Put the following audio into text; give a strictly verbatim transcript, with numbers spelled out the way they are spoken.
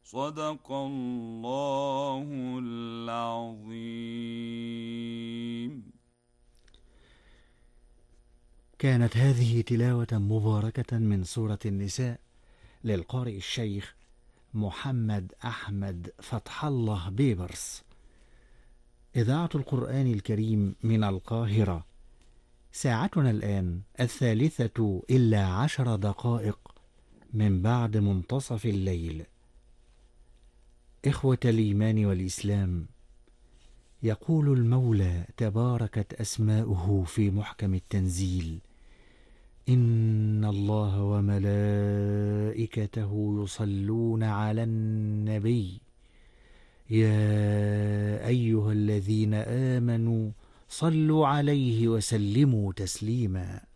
صدق الله العظيم. كانت هذه تلاوة مباركة من سورة النساء للقارئ الشيخ محمد أحمد فتح الله بيبرس. إذاعة القرآن الكريم من القاهرة. ساعتنا الآن الثالثة إلا عشر دقائق من بعد منتصف الليل. إخوة الإيمان والإسلام، يقول المولى تباركت أسماؤه في محكم التنزيل: إن الله وملائكته يصلون على النبي يا أيها الذين آمنوا صلوا عليه وسلموا تسليما.